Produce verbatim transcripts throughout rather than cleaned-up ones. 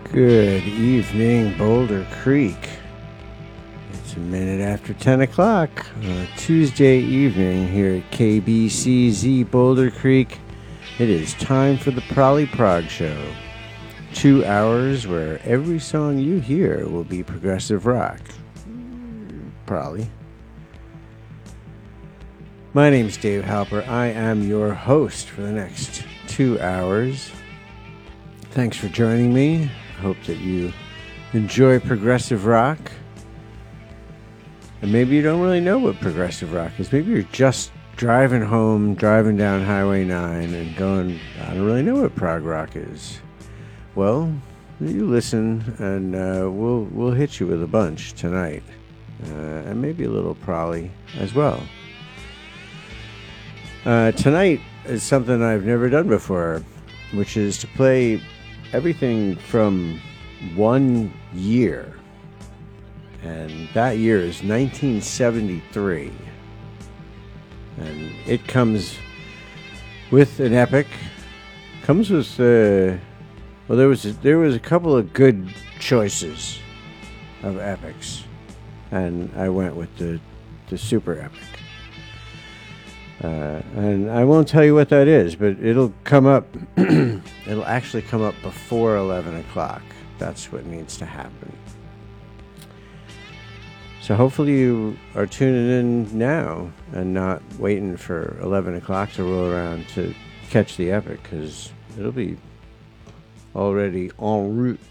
Good evening, Boulder Creek. It's a minute after ten o'clock on a Tuesday evening here at K B C Z Boulder Creek. It is time for the Prolly Prog Show. Two hours where every song you hear will be progressive rock. Probably. My name's Dave Halper. I am your host for the next two hours. Thanks for joining me. I hope that you enjoy progressive rock. And maybe you don't really know what progressive rock is. Maybe you're just driving home, driving down Highway nine and going, I don't really know what prog rock is. Well, you listen and uh, we'll we'll hit you with a bunch tonight. Uh, and maybe a little Prolly as well. Uh, tonight is something I've never done before, which is to play everything from one year. And that year is nineteen seventy-three. And it comes with an epic. Comes with, uh, well, there was, a, there was a couple of good choices of epics. And I went with the, the super epic. Uh, and I won't tell you what that is, but it'll come up, it'll actually come up before eleven o'clock. That's what needs to happen. So hopefully you are tuning in now and not waiting for eleven o'clock to roll around to catch the epic, because it'll be already en route.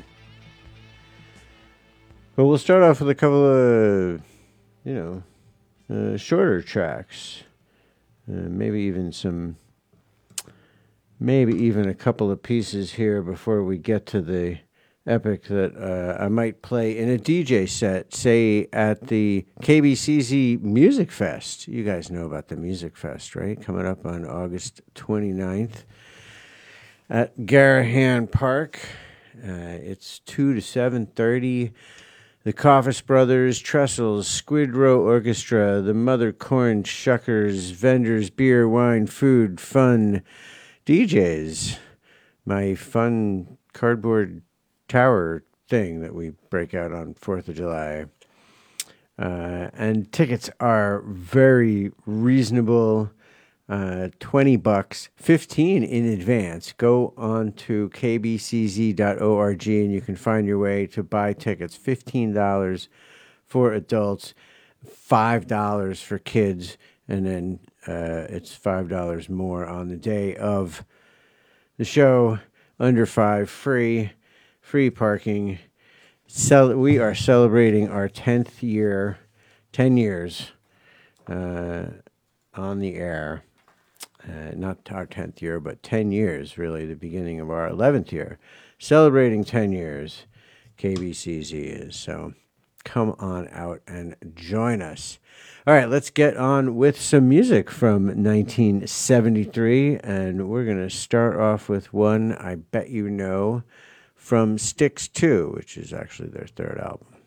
But we'll start off with a couple of, you know, uh, shorter tracks. Uh, maybe even some, maybe even a couple of pieces here before we get to the epic that uh, I might play in a D J set, say at the K B C Z Music Fest. You guys know about the Music Fest, right? Coming up on August twenty-ninth at Garahan Park. Uh, it's two to seven thirty. The Coffis Brothers, Trestles, Squid Row Orchestra, the Mother Corn Shuckers, vendors, beer, wine, food, fun, D Js. My fun cardboard tower thing that we break out on fourth of July. Uh, and tickets are very reasonable. Uh, twenty bucks, fifteen in advance. Go on to k b c z dot org and you can find your way to buy tickets. fifteen dollars for adults, five dollars for kids, and then uh, it's five dollars more on the day of the show. Under five, free, free parking. Cel- we are celebrating our tenth year, ten years uh, on the air. Uh, not our tenth year, but ten years, really, the beginning of our eleventh year. Celebrating ten years, K B C Z is. So come on out and join us. All right, let's get on with some music from nineteen seventy-three. And we're going to start off with one I bet you know from Styx two, which is actually their third album.